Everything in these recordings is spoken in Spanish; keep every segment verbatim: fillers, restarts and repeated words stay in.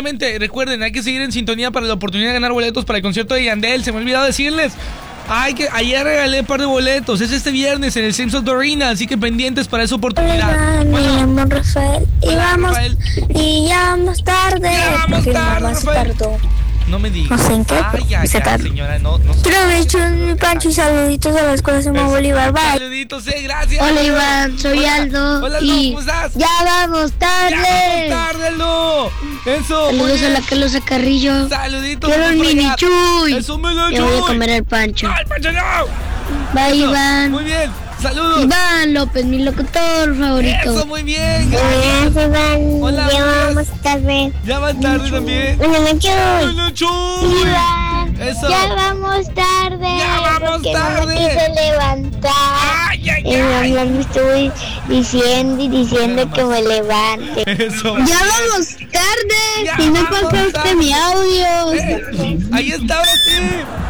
rápidamente, recuerden, hay que seguir en sintonía para la oportunidad de ganar boletos para el concierto de Yandel. Se me ha olvidado decirles. Ay, que ayer regalé un par de boletos. Es este viernes en el Simpsons Arena, así que pendientes para esa oportunidad. Hola, bueno. me llamo Rafael. Y Hola, vamos. Rafael. Y ya vamos tarde. Ya vamos porque mi tarde, mamá se Rafael. tardó. No me digas. No sé en qué, Ay, pero ay, se ay, tardó. señora, no, no sé. Quiero mucho mi Pancho y saluditos a la escuela Simón Bolívar. Bye. Saluditos, eh, gracias. Hola Iván, soy Hola. Aldo. Hola, Aldo, y ¿cómo estás? ya vamos tarde. Ya vamos tarde, Aldo. Eso, muy Saludos a bien. la Carlos Carrillo. Saluditos. Quiero un por mini allá. chuy. Es un mini Me voy a chuy. comer el pancho. ¡No, el Pancho no! Bye Eso, Iván. muy bien, saludos. Iván López, mi locutor favorito. Eso, muy bien. Hola, Iván. Hola, Ya buenas. vamos tarde. Ya van tarde también. Bueno, me quiero. ¡Mini chuy! Iván. Eso. Ya vamos tarde. Ya vamos porque tarde. No me quise levantar. ¡Ay, ay, Y mi ay! mamá me estuvo diciendo y diciendo que me levante. Eso. Ya vamos tarde. Ya Si no vamos pasaste tarde. mi audio. Eh, ahí está, ahora sí.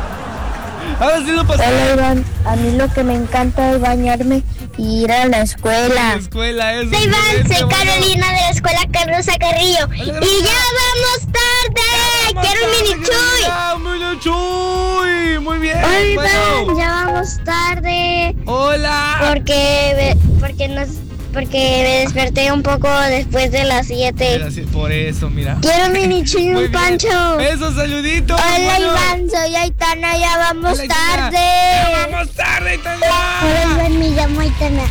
Ahora sí lo pasé. Hola, Iván. A mí lo que me encanta es bañarme y ir a la La escuela. escuela es. Soy Iván, excelente, soy bueno. Carolina de la escuela Carlos Carrillo. Hola, Y Carolina. ya vamos tarde. Vamos Quiero un tarde, mini chuy. Carolina, mini chuy. Muy bien. Hola, Iván, bueno. ya vamos tarde. Hola. Porque, porque, nos, porque me desperté un poco después de las siete. Mira, sí, por eso, mira. Quiero un mini chuy y Muy un bien. pancho. Eso, saludito. Hola, bueno. Iván, soy Aitana, ya vamos Hola, Aitana. tarde. Ya vamos tarde, Aitana. Hola, Iván, me llamo Aitana.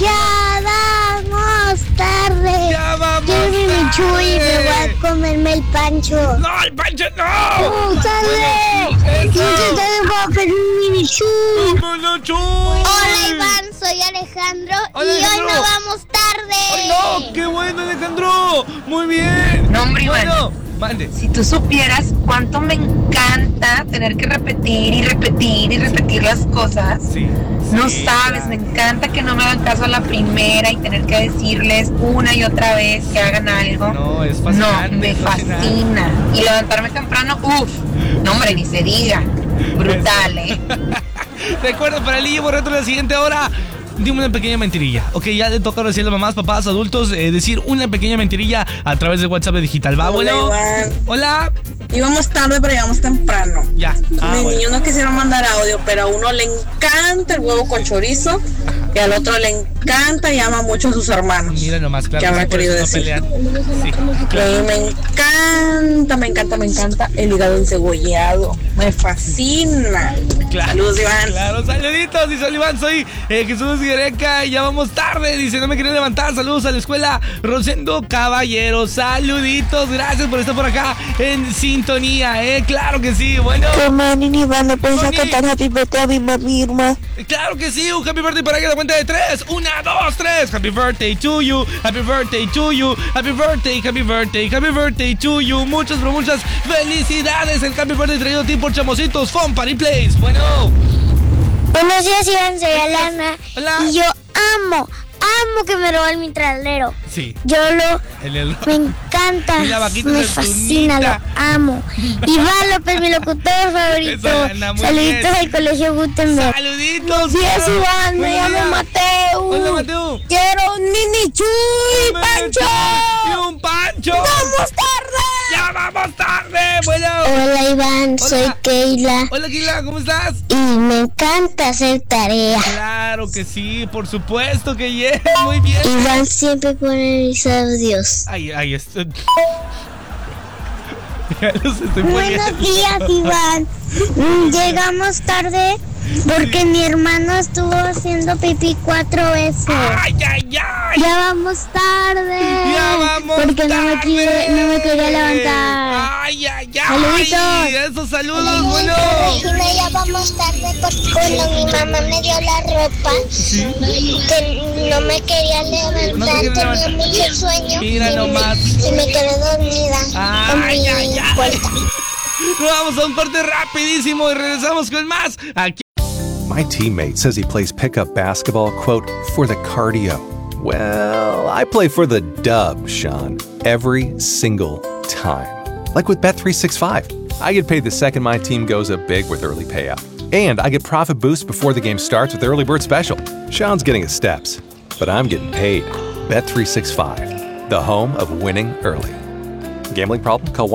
Ya vamos tarde. Ya vamos Quiero mi tarde. chuy y me voy a comerme el pancho. No, el Pancho no. ¡Oh, tarde! Bueno, Yo eso. te voy a pedir un mini chuy. Mini chuy. Hola, Iván, soy Alejandro Hola, y Alejandro. hoy no vamos tarde. ¡Ay, no! ¡Qué bueno, Alejandro! Muy bien. No, hombre, Iván. Bueno, mande. Si tú supieras cuánto me encanta tener que repetir y repetir y repetir las cosas, Sí. no sí, sabes, claro. me encanta que no me hagan caso a la primera y tener que decirles una y otra vez que hagan algo. No, es No, fascinante. me es fascinante. fascina. Y levantarme temprano, uff, no hombre, ni se diga. Brutal, ¿eh? Recuerda, para el Lillo Borreto la siguiente hora, dime una pequeña mentirilla. Ok, ya le toca decirle a mamás, papás, adultos, eh, decir una pequeña mentirilla a través de WhatsApp de Digital. ¿Va, bueno? Iván. Hola. Íbamos tarde, pero llegamos temprano. Ya. Ah, Mis bueno. niños no quisieron mandar audio, pero a uno le encanta el huevo con chorizo y al otro le encanta y ama mucho a sus hermanos. Mira nomás, claro. ¿Qué habrá sí, por querido eso no decir? pelean. Sí, A claro. mí me encanta, me encanta, me encanta el hígado encebollado. Me fascina. Claro, Saludos, Iván. Claro, saluditos, dice Iván, soy eh, Jesús Guereca y ya vamos tarde, dice, no me quieren levantar, saludos a la escuela Rosendo Caballero, saluditos, gracias por estar por acá en sintonía, eh, claro que sí, bueno, Mani, Iván, ¿le puedes Mani. cantar Happy Birthday a mi mami, Irma? claro que sí, un happy birthday para que la cuenta de tres, una, dos, tres, happy birthday to you, happy birthday to you, happy birthday, happy birthday, happy birthday to you, muchas, pero muchas felicidades, el happy birthday traído a ti por Chamositos Fun Party Place, bueno. Buenos días, Iván, soy Alana. Hola. Y yo amo, amo que me roben mi tralero. Sí, Yo lo, el, el... me encanta, Y la vaquita me de fascina, tunita. lo amo. Iván López, mi locutor favorito. Eso, Alana, muy Saluditos bien. al colegio Gutenberg. Saluditos. Sí, es Iván, Muy me llamo bien. Mateo. Hola, Mateo. Quiero un mini chuy, Pancho. ¡Y un Pancho! ¡Vamos tarde! ¡Ya vamos tarde! Bueno. Hola, Iván, Hola. soy Keila. Hola, Kila, ¿cómo estás? Y me encanta hacer tarea. Claro que sí, por supuesto que yes, muy bien. Iván siempre pone mis audios. Ay, ay, estoy... Ya los estoy Buenos poniendo. días, Iván. Mm, Llegamos tarde porque mi hermano estuvo haciendo pipí cuatro veces. ¡Ay, ay, ay! Ya vamos tarde. ¡Ya vamos Porque no me, tarde! quiere, no me quería levantar. ¡Ay, ay, ay! Saluditos. ¡Esos saludos, bueno! Regina, ya vamos tarde porque cuando mi mamá me dio la ropa, que no me quería levantar, No te quería tenía levantar. mucho sueño Mira y, nomás. Me, y me quedé dormida en Ay, mi ay, ay. puerta. Nos vamos a un corte rapidísimo y regresamos con más aquí. My teammate says he plays pickup basketball, quote, for the cardio. Well, I play for the dub, Sean, every single time. Like with Bet three sixty-five. I get paid the second my team goes up big with early payout. And I get profit boosts before the game starts with Early Bird Special. Sean's getting his steps, but I'm getting paid. Bet three sixty-five, the home of winning early. Gambling problem? Call